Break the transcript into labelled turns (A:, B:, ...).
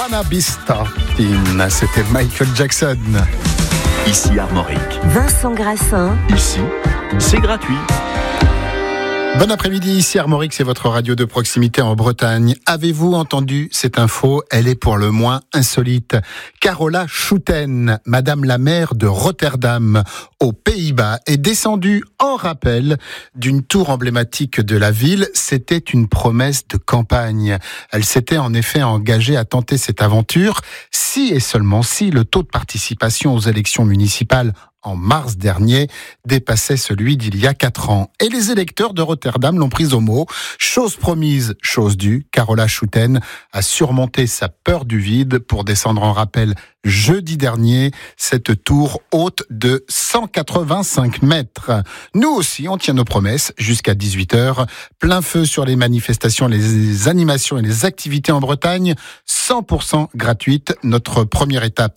A: Buona Vista. C'était Michael Jackson.
B: Ici Armorique.
C: Vincent Grassin.
B: Ici, c'est gratuit.
A: Bon après-midi, ici Armorique, c'est votre radio de proximité en Bretagne. Avez-vous entendu cette info? Elle est pour le moins insolite. Carola Schouten, Madame la maire de Rotterdam, aux Pays-Bas, est descendue en rappel d'une tour emblématique de la ville. C'était une promesse de campagne. Elle s'était en effet engagée à tenter cette aventure si et seulement si le taux de participation aux élections municipales en mars dernier, dépassait celui d'il y a 4 ans. Et les électeurs de Rotterdam l'ont prise au mot. Chose promise, chose due, Carola Schouten a surmonté sa peur du vide pour descendre en rappel jeudi dernier cette tour haute de 185 mètres. Nous aussi, on tient nos promesses jusqu'à 18h. Plein feu sur les manifestations, les animations et les activités en Bretagne, 100% gratuites. Notre première étape